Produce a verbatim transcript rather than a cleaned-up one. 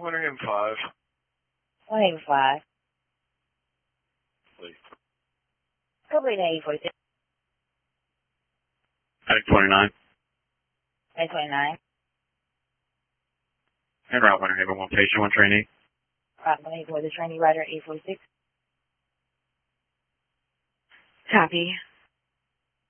one A M five. one A M five. Please. Complete eight forty-six. Attic twenty-nine. Attic twenty-nine. And route one Haven, one patient, one trainee. Route one for the trainee rider eight forty-six. Copy.